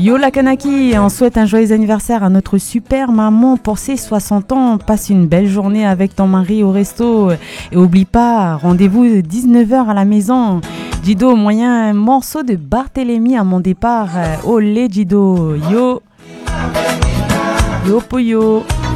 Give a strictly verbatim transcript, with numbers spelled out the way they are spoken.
Yo la Kanaki, on souhaite un joyeux anniversaire à notre super maman pour ses soixante ans. Passe une belle journée avec ton mari au resto. Et oublie pas, rendez-vous dix-neuf heures à la maison. Dido, moyen un morceau de Barthélemy à mon départ. Olé Dido, yo. Yo Poyo.